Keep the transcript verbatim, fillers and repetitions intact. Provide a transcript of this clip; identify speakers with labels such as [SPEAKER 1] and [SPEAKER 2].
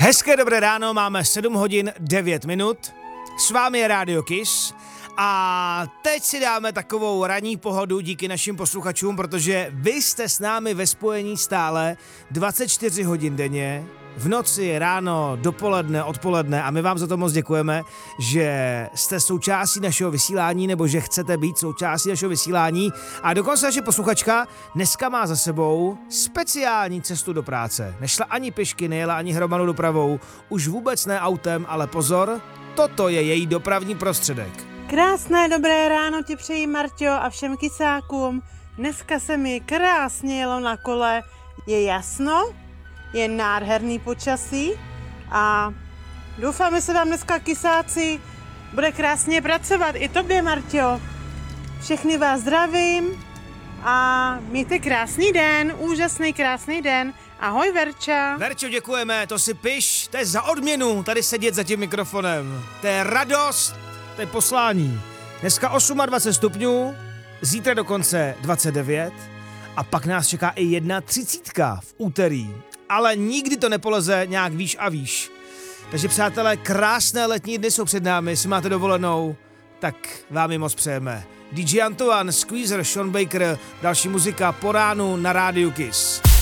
[SPEAKER 1] Hezké dobré ráno, máme sedm hodin devět minut, s vámi je Radio Kiss a teď si dáme takovou ranní pohodu díky našim posluchačům, protože vy jste s námi ve spojení stále dvacet čtyři hodin denně, v noci, ráno, dopoledne, odpoledne a my vám za to moc děkujeme, že jste součástí našeho vysílání nebo že chcete být součástí našeho vysílání a dokonce naše posluchačka dneska má za sebou speciální cestu do práce. Nešla ani pěšky, nejela ani hromadnou dopravou, už vůbec ne autem, ale pozor, toto je její dopravní prostředek.
[SPEAKER 2] Krásné dobré ráno ti přeji, Marťo, a všem kysákům. Dneska se mi krásně jelo na kole, je jasno, je nádherný počasí a doufám, že se vám dneska, kysáci, bude krásně pracovat. I tobě, Marťo. Všechny vás zdravím a mějte krásný den, úžasný krásný den. Ahoj, Verča.
[SPEAKER 1] Verčo, děkujeme, to si piš, to je za odměnu tady sedět za tím mikrofonem. To je radost, to je poslání. Dneska dvacet osm stupňů, zítra dokonce dvacet devět a pak nás čeká i jedna třicítka v úterý. Ale nikdy to nepoleze nějak výš a výš. Takže přátelé, krásné letní dny jsou před námi, jestli máte dovolenou, tak vám ji moc přejeme. dý džej Antoine, Squeezer, Sean Baker, další muzika po ránu na Rádiu Kiss.